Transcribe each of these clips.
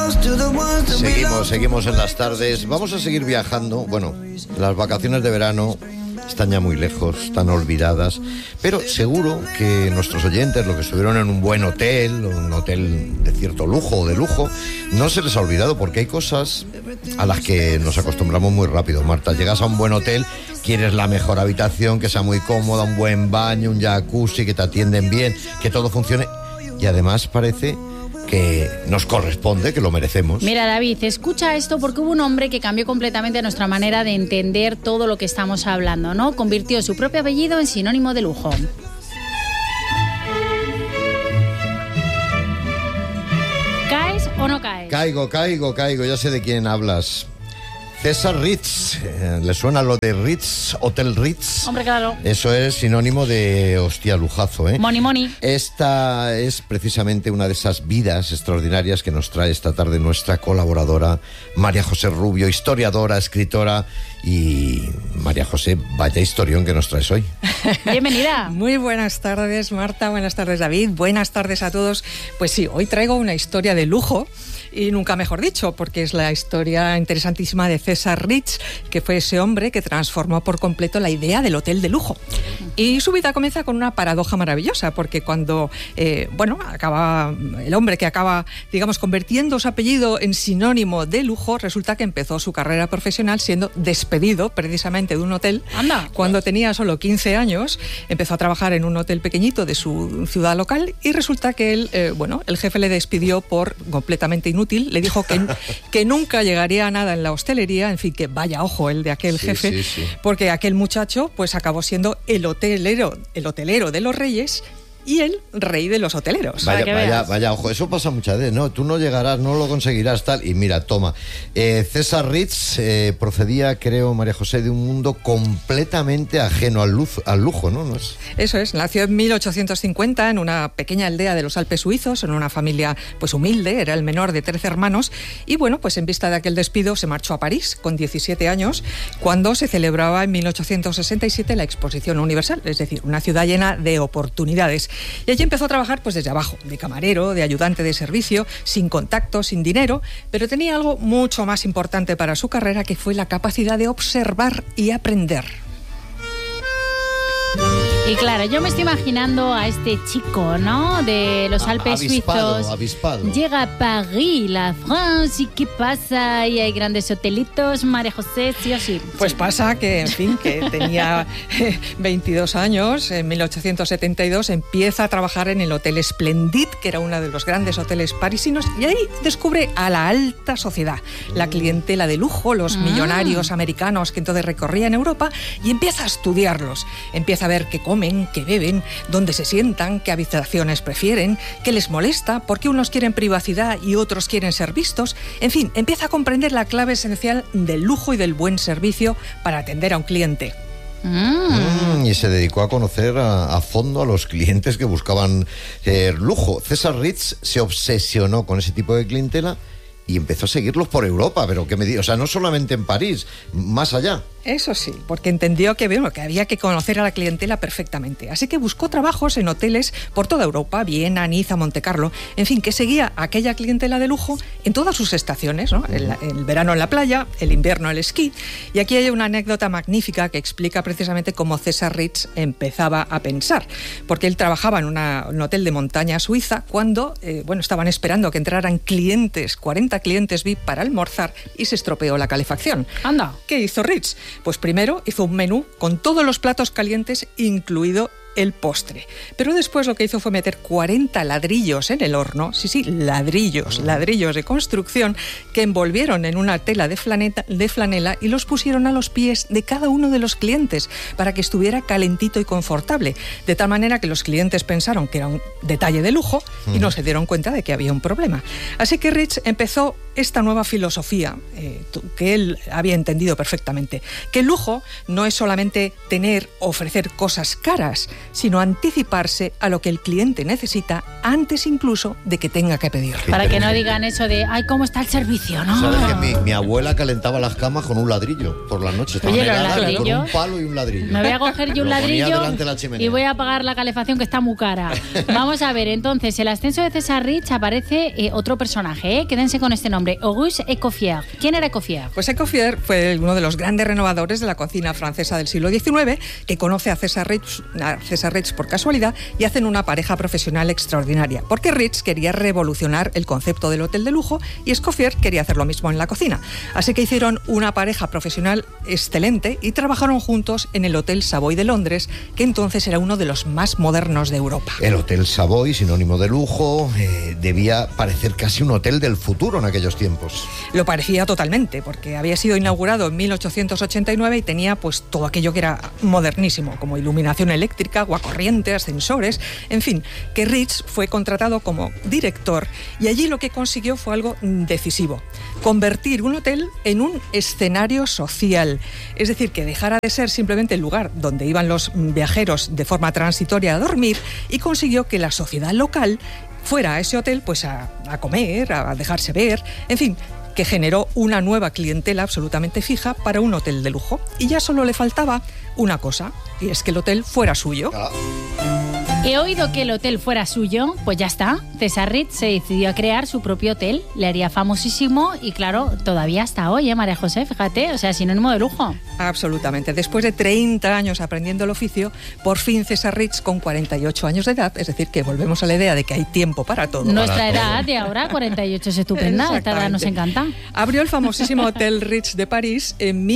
Seguimos en las tardes. Vamos a seguir viajando. Bueno, las vacaciones de verano están ya muy lejos, están olvidadas, pero seguro que nuestros oyentes, los que estuvieron en un buen hotel, un hotel de cierto lujo o de lujo, no se les ha olvidado, porque hay cosas a las que nos acostumbramos muy rápido. Marta, llegas a un buen hotel, quieres la mejor habitación, que sea muy cómoda, un buen baño, un jacuzzi, que te atienden bien, que todo funcione, y además parece que nos corresponde, que lo merecemos. Mira, David, escucha esto, porque hubo un hombre que cambió completamente nuestra manera de entender todo lo que estamos hablando, ¿no? Convirtió su propio apellido en sinónimo de lujo. ¿Caes o no caes? Caigo, ya sé de quién hablas. César Ritz, ¿le suena lo de Ritz, Hotel Ritz? Hombre, claro. Eso es sinónimo de, hostia, lujazo, ¿eh? Money. Esta es precisamente una de esas vidas extraordinarias que nos trae esta tarde nuestra colaboradora María José Rubio, historiadora, escritora. Y María José, vaya historión que nos traes hoy. Bienvenida. Muy buenas tardes, Marta, buenas tardes, David, buenas tardes a todos. Pues sí, hoy traigo una historia de lujo, y nunca mejor dicho, porque es la historia interesantísima de César Ritz, que fue ese hombre que transformó por completo la idea del hotel de lujo. Y su vida comienza con una paradoja maravillosa, porque cuando, acaba el hombre que acaba, digamos, convirtiendo su apellido en sinónimo de lujo, resulta que empezó su carrera profesional siendo despedido precisamente de un hotel. Anda. Cuando tenía solo 15 años, empezó a trabajar en un hotel pequeñito de su ciudad local, y resulta que él, el jefe le despidió por completamente inútil. Le dijo que nunca llegaría a nada en la hostelería, en fin, que vaya ojo el de aquel jefe, sí. Porque aquel muchacho pues acabó siendo el hotelero de los reyes y el rey de los hoteleros. Vaya, ojo, eso pasa muchas veces, ¿no? Tú no llegarás, no lo conseguirás, tal. Y mira, toma. César Ritz procedía, creo, María José, de un mundo completamente ajeno al lujo, ¿no? Eso es, nació en 1850 en una pequeña aldea de los Alpes suizos, en una familia pues humilde, era el menor de 13 hermanos, y bueno, pues en vista de aquel despido se marchó a París con 17 años, cuando se celebraba en 1867 la Exposición Universal, es decir, una ciudad llena de oportunidades. Y allí empezó a trabajar pues desde abajo, de camarero, de ayudante de servicio, sin contacto, sin dinero, pero tenía algo mucho más importante para su carrera, que fue la capacidad de observar y aprender. Y claro, yo me estoy imaginando a este chico, ¿no? De los Alpes suizos. Avispado. Llega a París, la France, ¿y qué pasa? ¿Y hay grandes hotelitos, María José, sí o sí? Pues sí. Pasa que, en fin, que tenía 22 años, en 1872 empieza a trabajar en el Hotel Splendid, que era uno de los grandes hoteles parisinos, y ahí descubre a la alta sociedad, la clientela de lujo, los millonarios americanos que entonces recorrían Europa, y empieza a estudiarlos, empieza a ver qué comen, qué beben, dónde se sientan, qué habitaciones prefieren, qué les molesta, por qué unos quieren privacidad y otros quieren ser vistos. En fin, empieza a comprender la clave esencial del lujo y del buen servicio para atender a un cliente. Y se dedicó a conocer a fondo a los clientes que buscaban lujo. César Ritz se obsesionó con ese tipo de clientela y empezó a seguirlos por Europa, pero que me diga, o sea, no solamente en París, más allá. Eso sí, porque entendió que había que conocer a la clientela perfectamente. Así que buscó trabajos en hoteles por toda Europa, Viena, Niza, Montecarlo, en fin, que seguía a aquella clientela de lujo en todas sus estaciones, ¿no? El verano en la playa, el invierno el esquí. Y aquí hay una anécdota magnífica que explica precisamente cómo César Ritz empezaba a pensar, porque él trabajaba en un hotel de montaña suiza cuando, estaban esperando que entraran 40 clientes VIP para almorzar, y se estropeó la calefacción. Anda. ¿Qué hizo Ritz? Pues primero hizo un menú con todos los platos calientes, incluido el postre. Pero después lo que hizo fue meter 40 ladrillos en el horno, ladrillos de construcción, que envolvieron en una tela de flanela y los pusieron a los pies de cada uno de los clientes para que estuviera calentito y confortable, de tal manera que los clientes pensaron que era un detalle de lujo y no se dieron cuenta de que había un problema. Así que Ritz empezó esta nueva filosofía que él había entendido perfectamente, que el lujo no es solamente ofrecer cosas caras, sino anticiparse a lo que el cliente necesita antes incluso de que tenga que pedirlo. Para que no digan eso de, ay, ¿cómo está el servicio? No. ¿Sabes que mi abuela calentaba las camas con un ladrillo por las noches? Oye, los ladrillos, con un palo y un ladrillo. Me voy a coger yo un ladrillo y voy a pagar la calefacción, que está muy cara. Vamos a ver, entonces, el ascenso de César Ritz aparece otro personaje, quédense con este nombre, Auguste Escoffier. ¿Quién era Escoffier? Pues Escoffier fue uno de los grandes renovadores de la cocina francesa del siglo XIX, que conoce a César Ritz por casualidad y hacen una pareja profesional extraordinaria, porque Ritz quería revolucionar el concepto del hotel de lujo y Escoffier quería hacer lo mismo en la cocina. Así que hicieron una pareja profesional excelente y trabajaron juntos en el Hotel Savoy de Londres, que entonces era uno de los más modernos de Europa. El Hotel Savoy, sinónimo de lujo, debía parecer casi un hotel del futuro en aquellos tiempos. Lo parecía totalmente, porque había sido inaugurado en 1889 y tenía pues todo aquello que era modernísimo, como iluminación eléctrica, agua corriente, ascensores, en fin, que Ritz fue contratado como director y allí lo que consiguió fue algo decisivo: convertir un hotel en un escenario social, es decir, que dejara de ser simplemente el lugar donde iban los viajeros de forma transitoria a dormir, y consiguió que la sociedad local fuera a ese hotel pues a comer, a dejarse ver, en fin, que generó una nueva clientela absolutamente fija para un hotel de lujo. Y ya solo le faltaba una cosa, y es que el hotel fuera suyo. He oído que el hotel fuera suyo, pues ya está. César Ritz se decidió a crear su propio hotel, le haría famosísimo y claro, todavía hasta hoy, María José, fíjate, o sea, sinónimo de lujo. Absolutamente. Después de 30 años aprendiendo el oficio, por fin César Ritz, con 48 años de edad, es decir, que volvemos a la idea de que hay tiempo para todo. Nuestra edad de ahora, 48, es estupenda, esta edad nos encanta. Abrió el famosísimo Hotel Ritz de París en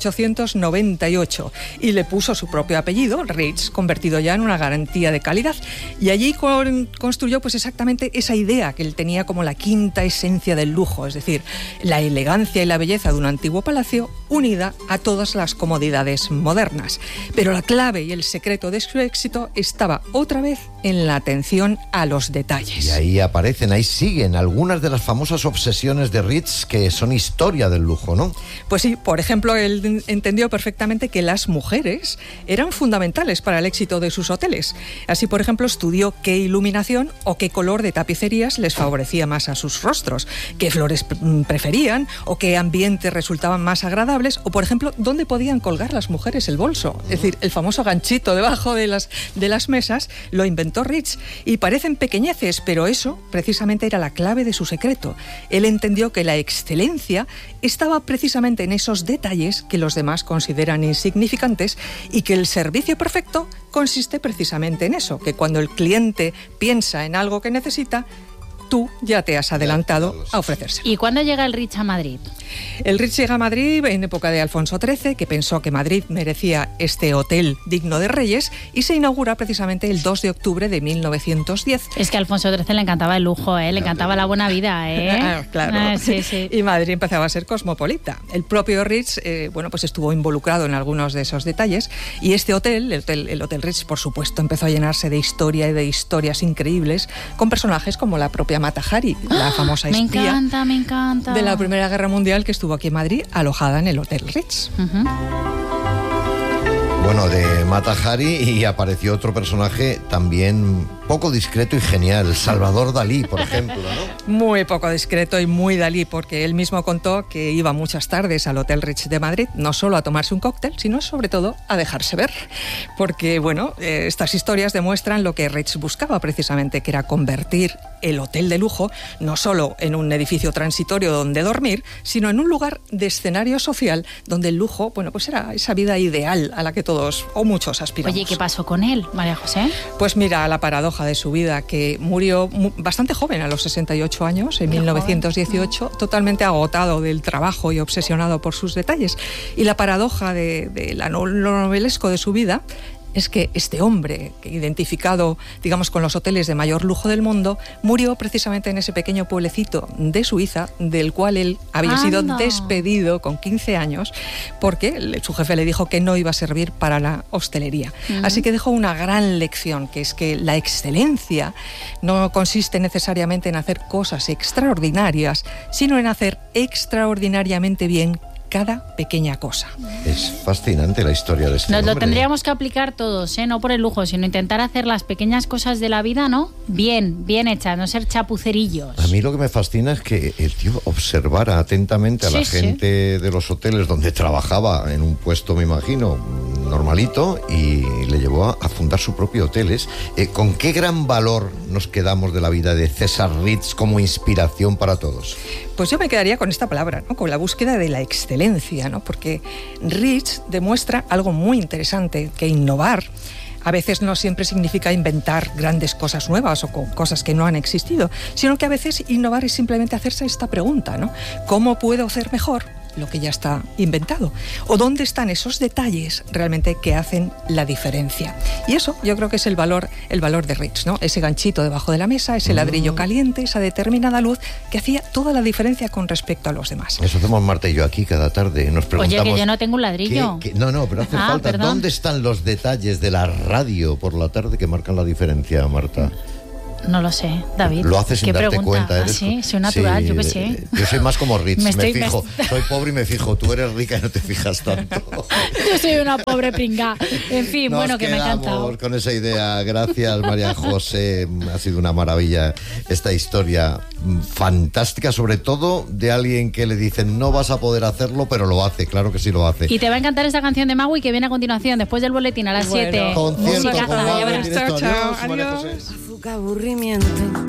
1898 y le puso su propio apellido, Ritz, convertido ya en una garantía de calidad. Y allí construyó pues exactamente esa idea que él tenía como la quinta esencia del lujo, es decir, la elegancia y la belleza de un antiguo palacio unida a todas las comodidades modernas. Pero la clave y el secreto de su éxito estaba otra vez en la atención a los detalles. Y ahí aparecen, ahí siguen algunas de las famosas obsesiones de Ritz que son historia del lujo, ¿no? Pues sí, por ejemplo, él entendió perfectamente que las mujeres eran fundamentales para el éxito de sus hoteles. Así, por ejemplo, estudió qué iluminación o qué color de tapicerías les favorecía más a sus rostros, qué flores preferían o qué ambientes resultaban más agradables, o, por ejemplo, dónde podían colgar las mujeres el bolso. Es decir, el famoso ganchito debajo de las mesas lo inventó Ritz. Y parecen pequeñeces, pero eso precisamente era la clave de su secreto. Él entendió que la excelencia estaba precisamente en esos detalles que los demás consideran insignificantes y que el servicio perfecto consiste precisamente en eso, que cuando el cliente piensa en algo que necesita, tú ya te has adelantado a ofrecerse. ¿Y cuándo llega el Ritz a Madrid? El Ritz llega a Madrid en época de Alfonso XIII, que pensó que Madrid merecía este hotel digno de reyes, y se inaugura precisamente el 2 de octubre de 1910. Es que a Alfonso XIII le encantaba el lujo, le encantaba la buena vida, Claro. Sí, sí. Y Madrid empezaba a ser cosmopolita. El propio Ritz, pues estuvo involucrado en algunos de esos detalles, y este hotel, el Hotel Ritz, por supuesto, empezó a llenarse de historia y de historias increíbles, con personajes como la propia Mata Hari, la famosa espía me encanta. de la Primera Guerra Mundial, que estuvo aquí en Madrid, alojada en el Hotel Ritz. Bueno, de Mata Hari, y apareció otro personaje también poco discreto y genial, Salvador Dalí, por ejemplo, ¿no? Muy poco discreto y muy Dalí, porque él mismo contó que iba muchas tardes al Hotel Ritz de Madrid, no solo a tomarse un cóctel, sino sobre todo a dejarse ver. Porque, estas historias demuestran lo que Ritz buscaba precisamente, que era convertir el hotel de lujo no solo en un edificio transitorio donde dormir, sino en un lugar de escenario social donde el lujo, pues era esa vida ideal a la que todos o muchos aspiramos. Oye, ¿qué pasó con él, María José? Pues mira, la paradoja de su vida, que murió bastante joven, a los 68 años, en 1918, totalmente agotado del trabajo y obsesionado por sus detalles. Y la paradoja de lo novelesco de su vida es que este hombre, identificado, digamos, con los hoteles de mayor lujo del mundo, murió precisamente en ese pequeño pueblecito de Suiza, del cual él había sido despedido con 15 años, porque su jefe le dijo que no iba a servir para la hostelería. Así que dejó una gran lección, que es que la excelencia no consiste necesariamente en hacer cosas extraordinarias, sino en hacer extraordinariamente bien cada pequeña cosa. Es fascinante la historia de este hombre. Nos lo tendríamos que aplicar todos, no por el lujo, sino intentar hacer las pequeñas cosas de la vida, ¿no? Bien hechas, no ser chapucerillos. A mí lo que me fascina es que el tío observara atentamente a la gente de los hoteles donde trabajaba en un puesto, me imagino, normalito, y le llevó a fundar su propio hotel. ¿Con qué gran valor nos quedamos de la vida de César Ritz como inspiración para todos? Pues yo me quedaría con esta palabra, ¿no? Con la búsqueda de la excelencia, ¿no? Porque Ritz demuestra algo muy interesante, que innovar a veces no siempre significa inventar grandes cosas nuevas o cosas que no han existido, sino que a veces innovar es simplemente hacerse esta pregunta, ¿no? ¿Cómo puedo hacer mejor lo que ya está inventado? ¿O dónde están esos detalles realmente que hacen la diferencia? Y eso yo creo que es el valor de Ritz, ¿no? Ese ganchito debajo de la mesa, ese ladrillo caliente, esa determinada luz que hacía toda la diferencia con respecto a los demás. Eso hacemos Marta y yo aquí cada tarde. Nos preguntamos... Oye, que yo no tengo un ladrillo. No, pero hace falta. Perdón. ¿Dónde están los detalles de la radio por la tarde que marcan la diferencia, Marta? No lo sé, David. Lo haces sin darte cuenta. Sí, soy natural, yo qué sé. Yo soy más como Ritz, me fijo. Soy pobre y me fijo. Tú eres rica y no te fijas tanto. Yo soy una pobre pringa. En fin, bueno, que me ha encantado. Con esa idea. Gracias, María José. Ha sido una maravilla esta historia fantástica, sobre todo de alguien que le dicen no vas a poder hacerlo, pero lo hace. Claro que sí lo hace. Y te va a encantar esta canción de Maui que viene a continuación, después del boletín a las 7. Concierto con Maui en directo. Chao. Adiós, María José. Aburrimiento.